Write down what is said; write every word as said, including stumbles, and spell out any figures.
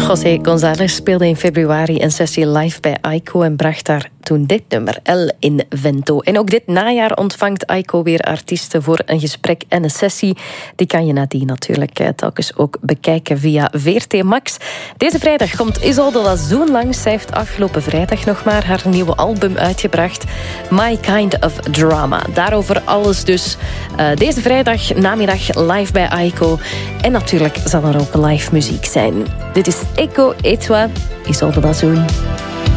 José González speelde in februari een sessie live bij Aiko en bracht daar toen dit nummer, El Invento. En ook dit najaar ontvangt Aiko weer artiesten voor een gesprek en een sessie. Die kan je nadien natuurlijk telkens ook bekijken via V R T Max. Deze vrijdag komt Isolde Lazoen langs. Zij heeft afgelopen vrijdag nog maar haar nieuwe album uitgebracht. My Kind of Drama. Daarover alles dus uh, deze vrijdag namiddag live bij Aiko. En natuurlijk zal er ook live muziek zijn. Dit is Echo et toi, Isolde Lazoen.